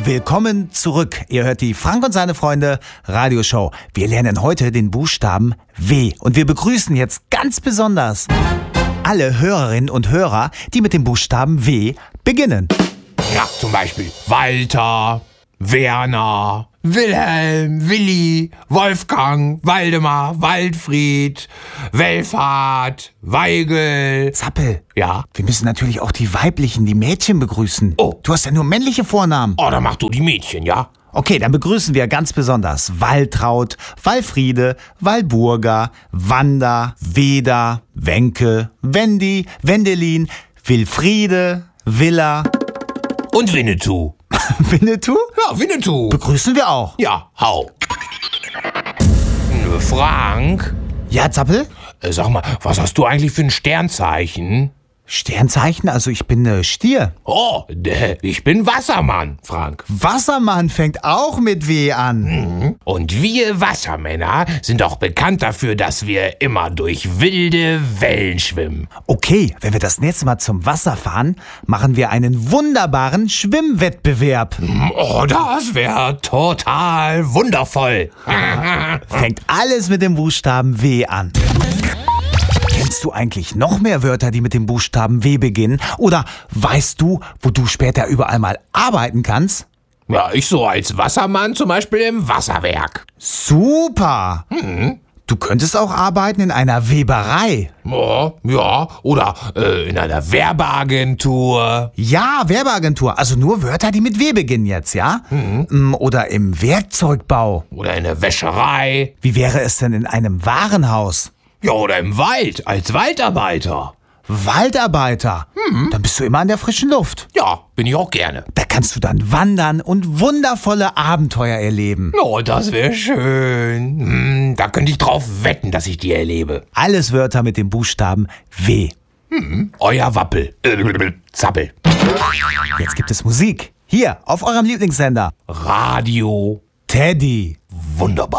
Willkommen zurück. Ihr hört die Frank und seine Freunde Radioshow. Wir lernen heute den Buchstaben W. Und wir begrüßen jetzt ganz besonders alle Hörerinnen und Hörer, die mit dem Buchstaben W beginnen. Ja, zum Beispiel Walter, Werner, Wilhelm, Willi, Wolfgang, Waldemar, Waldfried, Welfhard, Weigel. Zappel. Ja? Wir müssen natürlich auch die weiblichen, die Mädchen begrüßen. Oh. Du hast ja nur männliche Vornamen. Oh, dann mach du die Mädchen, ja? Okay, dann begrüßen wir ganz besonders Waltraud, Walfriede, Walburga, Wanda, Weda, Wenke, Wendy, Wendelin, Wilfriede, Willa. Und Winnetou. Winnetou? Ja, Winnetou. Begrüßen wir auch. Ja, hau. Frank, Ja, Zappel? sag mal, was hast du eigentlich für ein Sternzeichen? Sternzeichen? Also ich bin Stier. Oh, ich bin Wassermann, Frank. Wassermann fängt auch mit W an. Und wir Wassermänner sind auch bekannt dafür, dass wir immer durch wilde Wellen schwimmen. Okay, wenn wir das nächste Mal zum Wasser fahren, machen wir einen wunderbaren Schwimmwettbewerb. Oh, das wäre total wundervoll. Fängt alles mit dem Buchstaben W an. Kennst du eigentlich noch mehr Wörter, die mit dem Buchstaben W beginnen? Oder weißt du, wo du später überall mal arbeiten kannst? Ja, ich so als Wassermann zum Beispiel im Wasserwerk. Super! Du könntest auch arbeiten in einer Weberei. Oh, ja, oder in einer Werbeagentur. Ja, Werbeagentur. Also nur Wörter, die mit W beginnen jetzt, ja? Oder im Werkzeugbau. Oder in der Wäscherei. Wie wäre es denn in einem Warenhaus? Ja, oder im Wald, als Waldarbeiter. Waldarbeiter. Dann bist du immer an der frischen Luft. Ja, bin ich auch gerne. Da kannst du dann wandern und wundervolle Abenteuer erleben. Oh, das wäre schön. Da könnte ich drauf wetten, dass ich die erlebe. Alles Wörter mit dem Buchstaben W. Euer Wappel. Zappel. Jetzt gibt es Musik. Hier, auf eurem Lieblingssender. Radio. Teddy. Wunderbar.